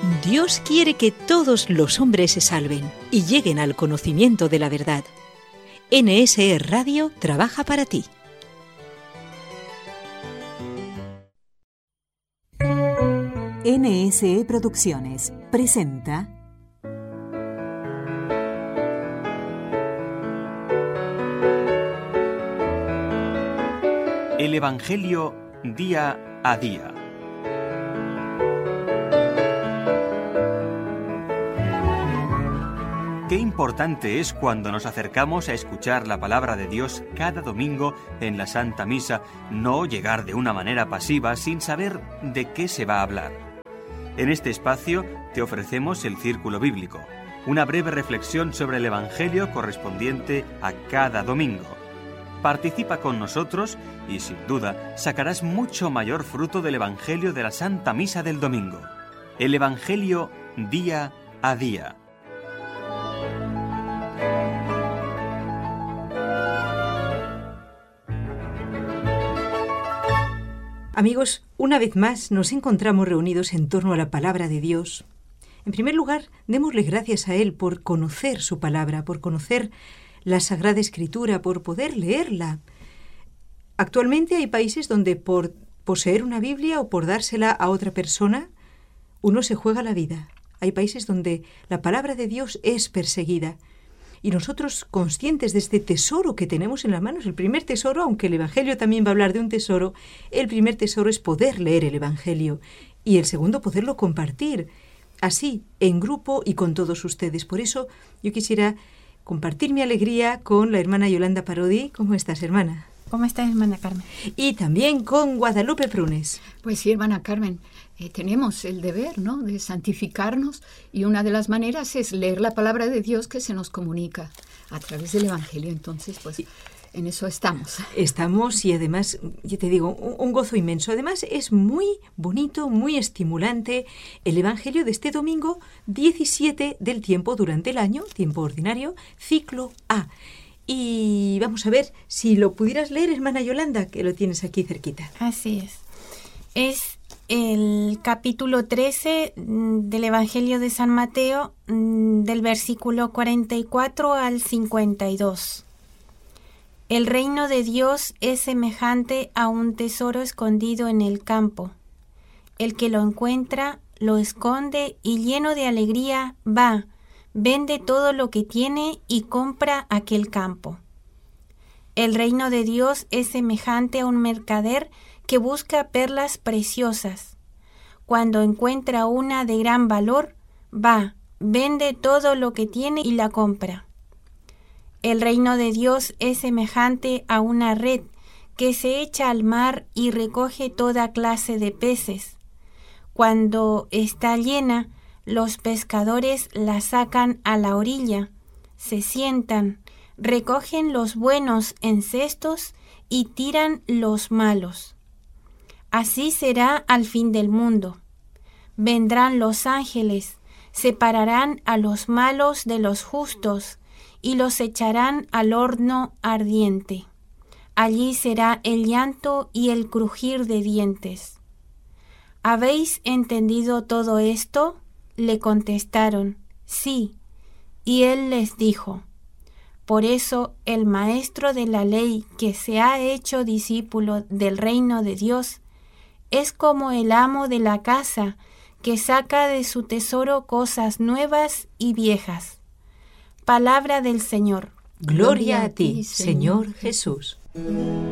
Dios quiere que todos los hombres se salven y lleguen al conocimiento de la verdad. NSE Radio trabaja para ti. NSE Producciones presenta El Evangelio día a día. Qué importante es cuando nos acercamos a escuchar la palabra de Dios cada domingo en la Santa Misa, no llegar de una manera pasiva sin saber de qué se va a hablar. En este espacio te ofrecemos el Círculo Bíblico, una breve reflexión sobre el Evangelio correspondiente a cada domingo. Participa con nosotros y, sin duda, sacarás mucho mayor fruto del Evangelio de la Santa Misa del domingo. El Evangelio día a día. Amigos, una vez más nos encontramos reunidos en torno a la palabra de Dios. En primer lugar, démosle gracias a Él por conocer su palabra, por conocer la Sagrada Escritura, por poder leerla. Actualmente hay países donde por poseer una Biblia o por dársela a otra persona, uno se juega la vida. Hay países donde la palabra de Dios es perseguida. Y nosotros, conscientes de este tesoro que tenemos en las manos, el primer tesoro, aunque el Evangelio también va a hablar de un tesoro, el primer tesoro es poder leer el Evangelio y el segundo, poderlo compartir, así, en grupo y con todos ustedes. Por eso yo quisiera compartir mi alegría con la hermana Yolanda Parodi. ¿Cómo estás, hermana? ¿Cómo estás, hermana Carmen? Y también con Guadalupe Prunes. Pues sí, hermana Carmen, tenemos el deber, ¿no?, de santificarnos, y una de las maneras es leer la palabra de Dios que se nos comunica a través del Evangelio. Entonces, pues en eso estamos. Estamos, y además, ya te digo, un gozo inmenso. Además, es muy bonito, muy estimulante el Evangelio de este domingo 17 del tiempo durante el año, tiempo ordinario, ciclo A. Y vamos a ver si lo pudieras leer, hermana Yolanda, que lo tienes aquí cerquita. Así es. Es el capítulo 13 del Evangelio de San Mateo, del versículo 44 al 52. El reino de Dios es semejante a un tesoro escondido en el campo. El que lo encuentra, lo esconde y lleno de alegría va, vende todo lo que tiene y compra aquel campo. El reino de Dios es semejante a un mercader que busca perlas preciosas. Cuando encuentra una de gran valor, va, vende todo lo que tiene y la compra. El reino de Dios es semejante a una red que se echa al mar y recoge toda clase de peces. Cuando está llena, los pescadores la sacan a la orilla, se sientan, recogen los buenos en cestos y tiran los malos. Así será al fin del mundo. Vendrán los ángeles, separarán a los malos de los justos y los echarán al horno ardiente. Allí será el llanto y el crujir de dientes. ¿Habéis entendido todo esto? Le contestaron, sí. Y él les dijo, por eso el maestro de la ley que se ha hecho discípulo del reino de Dios es como el amo de la casa que saca de su tesoro cosas nuevas y viejas. Palabra del Señor. Gloria a ti, Señor Jesús.